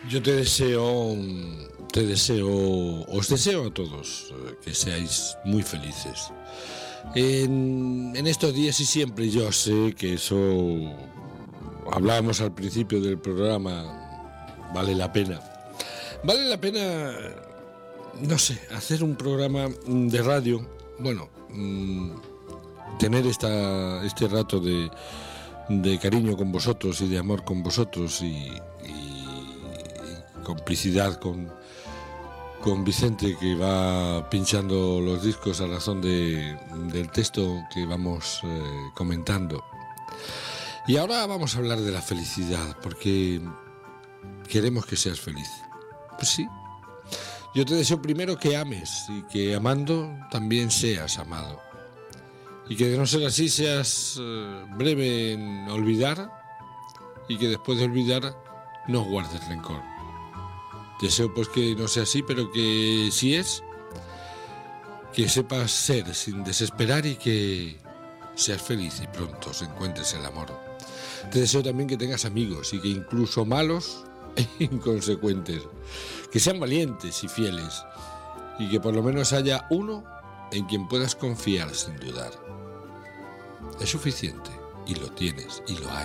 Yo os deseo a todos que seáis muy felices. En estos días y siempre, yo sé que eso hablábamos al principio del programa, vale la pena. Vale la pena, no sé, hacer un programa de radio, bueno, tener este rato de cariño con vosotros y de amor con vosotros y complicidad con Vicente, que va pinchando los discos a razón del texto que vamos comentando. Y ahora vamos a hablar de la felicidad, porque queremos que seas feliz. Pues sí, yo te deseo primero que ames y que amando también seas amado. Y que de no ser así seas breve en olvidar y que después de olvidar no guardes rencor. Deseo pues que no sea así, pero que si es, que sepas ser sin desesperar y que seas feliz y pronto encuentres el amor. Te deseo también que tengas amigos y que incluso malos e inconsecuentes, que sean valientes y fieles y que por lo menos haya uno en quien puedas confiar sin dudar. Es suficiente y lo tienes y lo hay.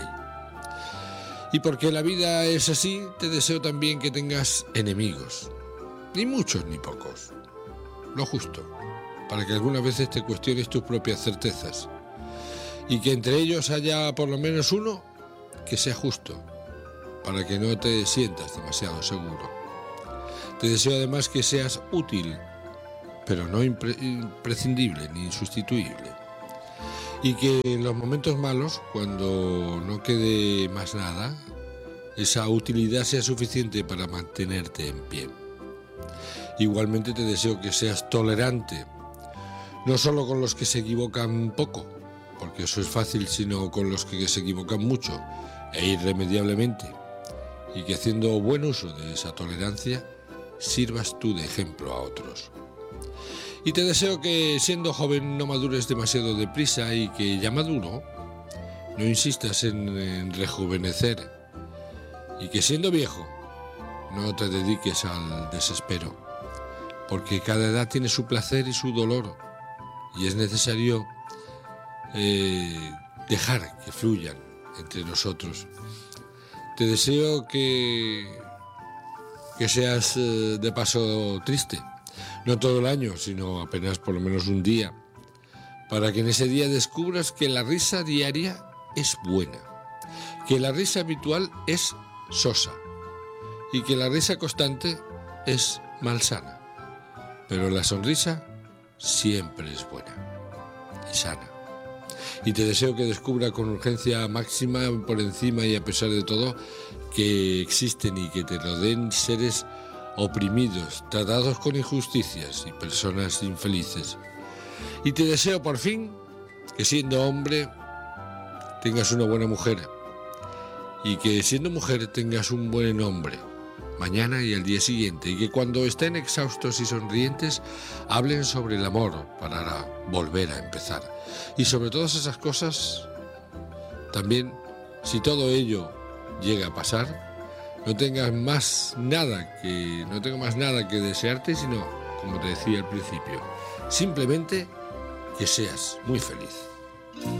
Y porque la vida es así, te deseo también que tengas enemigos, ni muchos ni pocos, lo justo, para que algunas veces te cuestiones tus propias certezas y que entre ellos haya por lo menos uno que sea justo, para que no te sientas demasiado seguro. Te deseo además que seas útil, pero no imprescindible ni insustituible. Y que en los momentos malos, cuando no quede más nada, esa utilidad sea suficiente para mantenerte en pie. Igualmente te deseo que seas tolerante, no solo con los que se equivocan poco, porque eso es fácil, sino con los que se equivocan mucho e irremediablemente, y que haciendo buen uso de esa tolerancia, sirvas tú de ejemplo a otros. Y te deseo que siendo joven no madures demasiado deprisa y que ya maduro no insistas en rejuvenecer y que siendo viejo no te dediques al desespero, porque cada edad tiene su placer y su dolor y es necesario dejar que fluyan entre nosotros. Te deseo que seas de paso triste. No todo el año, sino apenas por lo menos un día, para que en ese día descubras que la risa diaria es buena, que la risa habitual es sosa y que la risa constante es malsana, pero la sonrisa siempre es buena y sana. Y te deseo que descubra con urgencia máxima, por encima y a pesar de todo, que existen y que te rodeen seres oprimidos, tratados con injusticias y personas infelices. Y te deseo por fin que siendo hombre tengas una buena mujer y que siendo mujer tengas un buen hombre mañana y al día siguiente, y que cuando estén exhaustos y sonrientes hablen sobre el amor para volver a empezar. Y sobre todas esas cosas también, si todo ello llega a pasar, no tengo más nada que desearte, sino, como te decía al principio, simplemente que seas muy feliz.